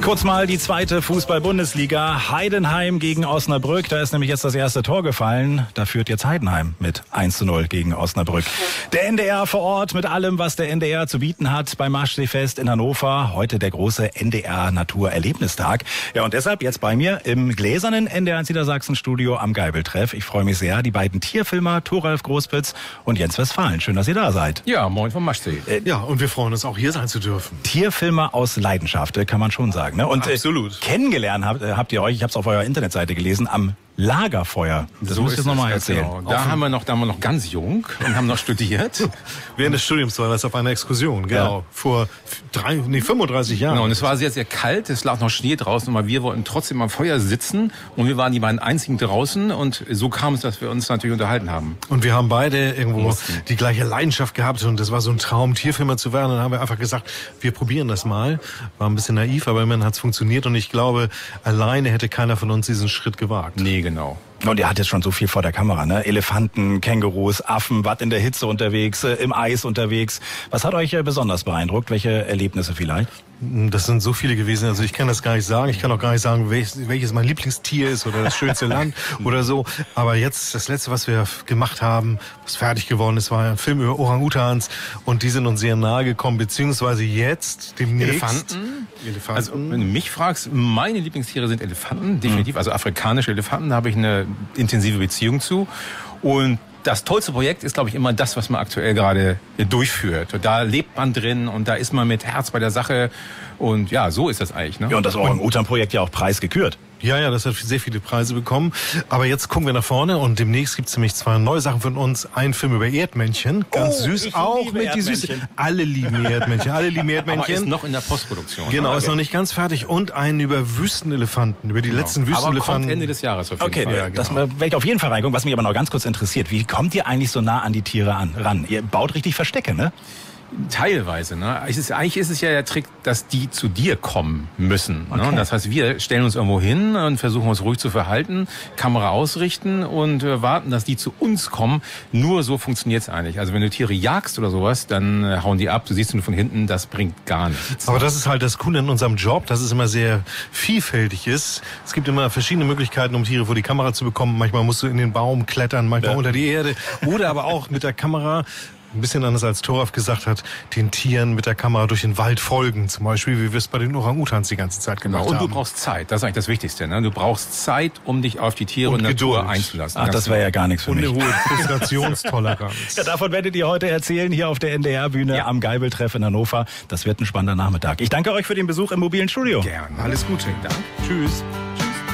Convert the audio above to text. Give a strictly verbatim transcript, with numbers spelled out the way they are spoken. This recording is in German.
Kurz mal die zweite Fußball-Bundesliga. Heidenheim gegen Osnabrück. Da ist nämlich jetzt das erste Tor gefallen. Da führt jetzt Heidenheim mit eins zu null gegen Osnabrück. Der N D R vor Ort mit allem, was der N D R zu bieten hat beim Maschseefest in Hannover. Heute der große N D R Naturerlebnistag. Ja, und deshalb jetzt bei mir im gläsernen N D R eins Niedersachsen-Studio am Geibeltreff. Ich freue mich sehr. Die beiden Tierfilmer Thoralf Großpitz und Jens Westphalen. Schön, dass ihr da seid. Ja, moin vom Maschsee. Äh, ja, und wir freuen uns auch hier sein zu dürfen. Tierfilmer aus Leidenschaft, kann man schon sagen. Ne? Und Absolut. Äh, kennengelernt habt, habt ihr euch, ich habe es auf eurer Internetseite gelesen, am Lagerfeuer. Das so müsst ihr jetzt nochmal erzählen. Genau. Da haben wir noch, da haben wir noch ganz jung und haben noch studiert. Während des Studiums war das auf einer Exkursion, genau. Ja. Vor drei, nee, fünfunddreißig Jahren. Genau, und es war sehr, sehr kalt, es lag noch Schnee draußen, aber wir wollten trotzdem am Feuer sitzen und wir waren die beiden einzigen draußen und so kam es, dass wir uns natürlich unterhalten haben. Und wir haben beide irgendwo die gleiche Leidenschaft gehabt und das war so ein Traum, Tierfilmer zu werden. Und dann haben wir einfach gesagt, wir probieren das mal. War ein bisschen naiv, aber immerhin hat es funktioniert und ich glaube, alleine hätte keiner von uns diesen Schritt gewagt. Nee, genau. Und ihr hattet schon so viel vor der Kamera, ne? Elefanten, Kängurus, Affen, wart in der Hitze unterwegs, äh, im Eis unterwegs. Was hat euch äh, besonders beeindruckt? Welche Erlebnisse vielleicht? Das sind so viele gewesen, also ich kann das gar nicht sagen. Ich kann auch gar nicht sagen, welches, welches mein Lieblingstier ist oder das schönste Land oder so. Aber jetzt, das Letzte, was wir gemacht haben, was fertig geworden ist, war ein Film über Orang-Utans und die sind uns sehr nahe gekommen, beziehungsweise jetzt demnächst. Elefanten? Elefanten. Also, wenn du mich fragst, meine Lieblingstiere sind Elefanten, definitiv. Mhm. Also afrikanische Elefanten, da habe ich eine intensive Beziehung zu. Und das tollste Projekt ist, glaube ich, immer das, was man aktuell gerade durchführt. Da lebt man drin und da ist man mit Herz bei der Sache. Und ja, so ist das eigentlich. Ne? Ja, und das Orang-Utan-Projekt ja auch preisgekürt. Ja, ja, das hat sehr viele Preise bekommen. Aber jetzt gucken wir nach vorne und demnächst gibt's nämlich zwei neue Sachen von uns. Ein Film über Erdmännchen, ganz oh, süß, auch mit die Süße. Alle lieben Erdmännchen, alle lieben Erdmännchen. Aber ist noch in der Postproduktion. Genau, okay. Ist noch nicht ganz fertig. Und einen über Wüstenelefanten, über die genau. letzten Wüstenelefanten. Aber kommt Ende des Jahres auf jeden okay, Fall. Okay, ja, genau. das werde ich auf jeden Fall reingucken. Was mich aber noch ganz kurz interessiert, wie kommt ihr eigentlich so nah an die Tiere an, ran? Ihr baut richtig Verstecke, ne? Teilweise. Ne? Es ist, eigentlich ist es ja der Trick, dass die zu dir kommen müssen. Okay. Ne? Das heißt, wir stellen uns irgendwo hin und versuchen uns ruhig zu verhalten, Kamera ausrichten und äh, warten, dass die zu uns kommen. Nur so funktioniert es eigentlich. Also wenn du Tiere jagst oder sowas, dann äh, hauen die ab. Du siehst nur von hinten, das bringt gar nichts. Aber das ist halt das Coole in unserem Job, dass es immer sehr vielfältig ist. Es gibt immer verschiedene Möglichkeiten, um Tiere vor die Kamera zu bekommen. Manchmal musst du in den Baum klettern, manchmal ja. unter die Erde. Oder aber auch mit der Kamera, ein bisschen anders als Thoralf gesagt hat, den Tieren mit der Kamera durch den Wald folgen. Zum Beispiel, wie wir es bei den Orang-Utans die ganze Zeit gemacht genau. Und haben. Und du brauchst Zeit, das ist eigentlich das Wichtigste. Ne? Du brauchst Zeit, um dich auf die Tiere und, und Natur einzulassen. Ach, das wäre ja gar nichts für und mich. Und eine hohe Frustrationstoleranz. Ja, davon werdet ihr heute erzählen, hier auf der N D R-Bühne ja. am Geibeltreff in Hannover. Das wird ein spannender Nachmittag. Ich danke euch für den Besuch im mobilen Studio. Gerne. Alles Gute. Danke. Tschüss.